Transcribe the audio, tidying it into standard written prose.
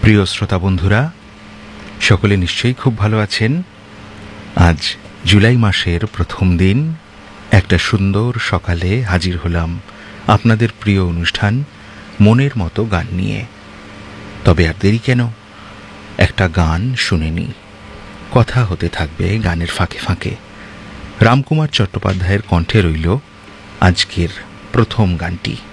প্রিয় শ্রোতা বন্ধুরা, সকলে নিশ্চয়ই খুব ভালো আছেন। আজ জুলাই মাসের প্রথম দিন, একটা সুন্দর সকালে হাজির হলাম আপনাদের প্রিয় অনুষ্ঠান মনের মতো গান নিয়ে। তবে আর দেরি কেন, একটা গান শুনে নি। কথা হতে থাকবে গানের ফাঁকে ফাঁকে। রামকুমার চট্টোপাধ্যায়ের কণ্ঠে রইল আজকের প্রথম গানটি।